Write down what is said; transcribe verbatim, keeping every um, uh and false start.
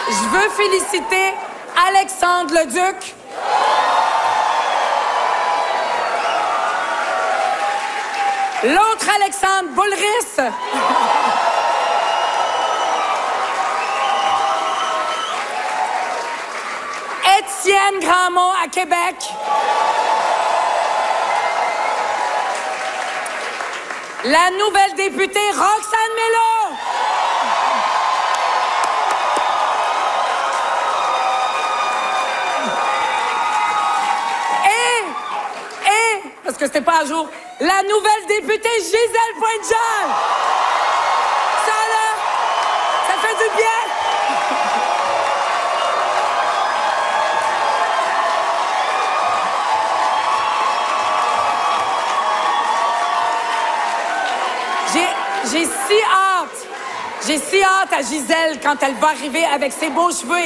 Je veux féliciter Alexandre Leduc. L'autre Alexandre Boulris. Étienne Grandmont à Québec. La nouvelle députée Roxane Melo. Et, et, parce que c'était pas à jour, la nouvelle députée Gisèle Pointe-Jean. Ça, là, ça fait du bien. J'ai si hâte. J'ai si hâte à Gisèle quand elle va arriver avec ses beaux cheveux.